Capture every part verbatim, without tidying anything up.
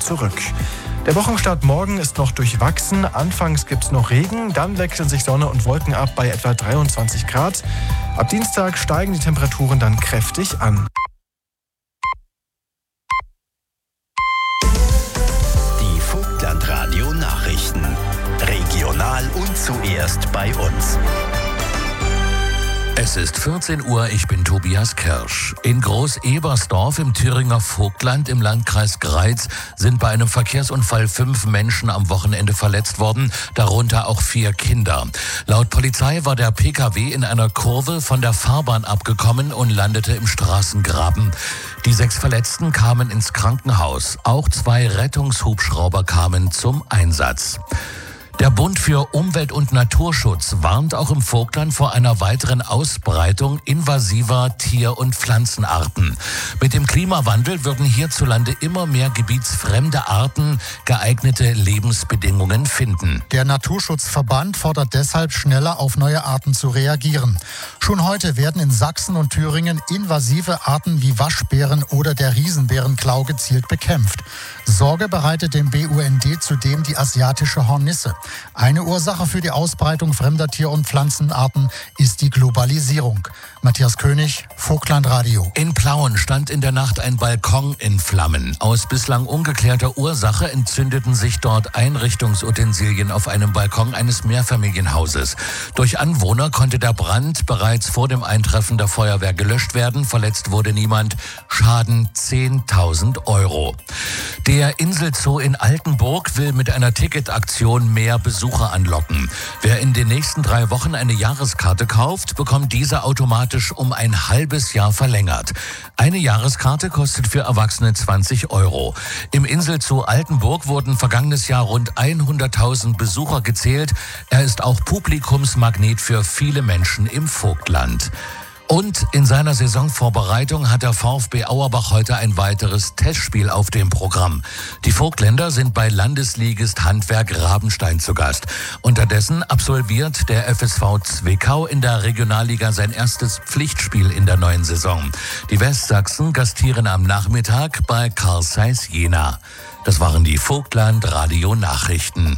zurück. Der Wochenstart morgen ist noch durchwachsen. Anfangs gibt es noch Regen, dann wechseln sich Sonne und Wolken ab bei etwa dreiundzwanzig Grad. Ab Dienstag steigen die Temperaturen dann kräftig an. Die Vogtland-Radio Nachrichten. Regional und zuerst bei uns. Es ist vierzehn Uhr, ich bin Tobias Kirsch. In Groß-Ebersdorf im Thüringer Vogtland im Landkreis Greiz sind bei einem Verkehrsunfall fünf Menschen am Wochenende verletzt worden, darunter auch vier Kinder. Laut Polizei war der Pkw in einer Kurve von der Fahrbahn abgekommen und landete im Straßengraben. Die sechs Verletzten kamen ins Krankenhaus. Auch zwei Rettungshubschrauber kamen zum Einsatz. Der Bund für Umwelt- und Naturschutz warnt auch im Vogtland vor einer weiteren Ausbreitung invasiver Tier- und Pflanzenarten. Mit dem Klimawandel würden hierzulande immer mehr gebietsfremde Arten geeignete Lebensbedingungen finden. Der Naturschutzverband fordert deshalb, schneller auf neue Arten zu reagieren. Schon heute werden in Sachsen und Thüringen invasive Arten wie Waschbären oder der Riesenbärenklau gezielt bekämpft. Sorge bereitet dem B U N D zudem die asiatische Hornisse. Eine Ursache für die Ausbreitung fremder Tier- und Pflanzenarten ist die Globalisierung. Matthias König, Vogtland Radio. In Plauen stand in der Nacht ein Balkon in Flammen. Aus bislang ungeklärter Ursache entzündeten sich dort Einrichtungsutensilien auf einem Balkon eines Mehrfamilienhauses. Durch Anwohner konnte der Brand bereits vor dem Eintreffen der Feuerwehr gelöscht werden. Verletzt wurde niemand. Schaden zehntausend Euro. Der Inselzoo in Altenburg will mit einer Ticketaktion mehr Besucher anlocken. Wer in den nächsten drei Wochen eine Jahreskarte kauft, bekommt diese automatisch um ein halbes Jahr verlängert. Eine Jahreskarte kostet für Erwachsene zwanzig Euro. Im Inselzoo Altenburg wurden vergangenes Jahr rund hunderttausend Besucher gezählt. Er ist auch Publikumsmagnet für viele Menschen im Vogtland. Und in seiner Saisonvorbereitung hat der VfB Auerbach heute ein weiteres Testspiel auf dem Programm. Die Vogtländer sind bei Landesligist Handwerk Rabenstein zu Gast. Unterdessen absolviert der F S V Zwickau in der Regionalliga sein erstes Pflichtspiel in der neuen Saison. Die Westsachsen gastieren am Nachmittag bei Carl Zeiss Jena. Das waren die Vogtland Radio Nachrichten.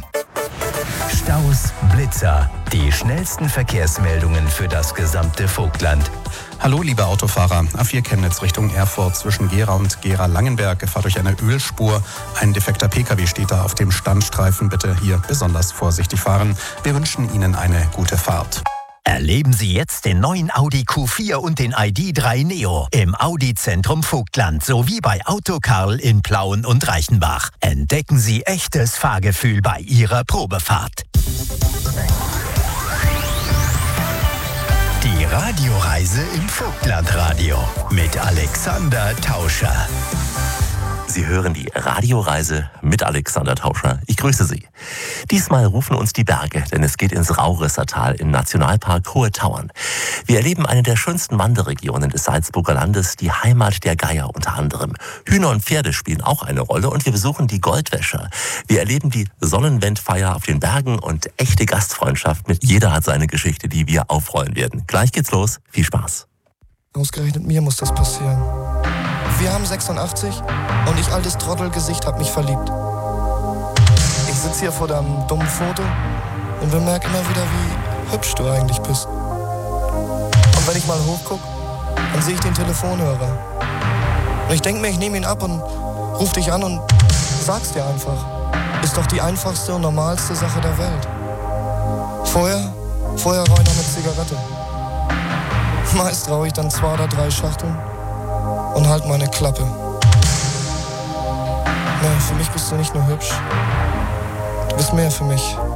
Staus, Blitzer, die schnellsten Verkehrsmeldungen für das gesamte Vogtland. Hallo liebe Autofahrer, A vier Chemnitz Richtung Erfurt zwischen Gera und Gera-Langenberg fahrt durch eine Ölspur. Ein defekter Pkw steht da auf dem Standstreifen, bitte hier besonders vorsichtig fahren. Wir wünschen Ihnen eine gute Fahrt. Erleben Sie jetzt den neuen Audi Q vier und den I D drei Neo im Audi-Zentrum Vogtland sowie bei Auto Karl in Plauen und Reichenbach. Entdecken Sie echtes Fahrgefühl bei Ihrer Probefahrt. Die Radioreise im Vogtlandradio mit Alexander Tauscher. Sie hören die Radioreise mit Alexander Tauscher. Ich grüße Sie. Diesmal rufen uns die Berge, denn es geht ins Raurissertal im Nationalpark Hohe Tauern. Wir erleben eine der schönsten Wanderregionen des Salzburger Landes, die Heimat der Geier unter anderem. Hühner und Pferde spielen auch eine Rolle und wir besuchen die Goldwäscher. Wir erleben die Sonnenwendfeier auf den Bergen und echte Gastfreundschaft mit jeder hat seine Geschichte, die wir aufrollen werden. Gleich geht's los. Viel Spaß. Ausgerechnet mir muss das passieren. Wir haben sechsundachtzig und ich, altes Trottelgesicht, hab mich verliebt. Ich sitz hier vor deinem dummen Foto und bemerke immer wieder, wie hübsch du eigentlich bist. Und wenn ich mal hochguck, dann sehe ich den Telefonhörer. Und ich denk mir, ich nehme ihn ab und ruf dich an und sag's dir einfach. Ist doch die einfachste und normalste Sache der Welt. Vorher, vorher rauche ich noch eine Zigarette. Meist rauche ich dann zwei oder drei Schachteln und halt meine Klappe. Na, für mich bist du nicht nur hübsch, du bist mehr für mich.